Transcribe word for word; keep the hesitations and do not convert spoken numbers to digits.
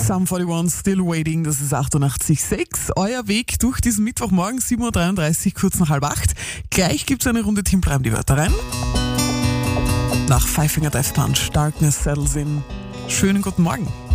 Sum einundvierzig, Still Waiting, das ist achtundachtzig Komma sechs. Euer Weg durch diesen Mittwochmorgen, sieben Uhr dreiunddreißig, kurz nach halb acht. Gleich gibt's eine Runde Team Prime die Wörter rein. Nach Five Finger Death Punch, Darkness Settles In. Schönen guten Morgen.